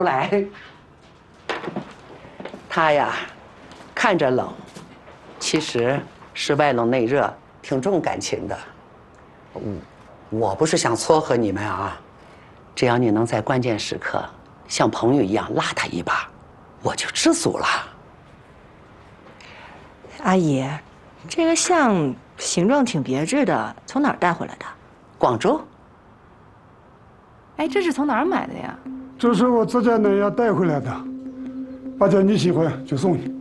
来。他呀，看着冷，其实是外冷内热，挺重感情的。我不是想撮合你们啊，只要你能在关键时刻像朋友一样拉他一把，我就知足了。 阿姨，这个像形状挺别致的，从哪儿带回来的？ 广州。 哎，这是从哪儿买的呀？ 这是我自家奶奶带回来的，阿姐你喜欢就送你。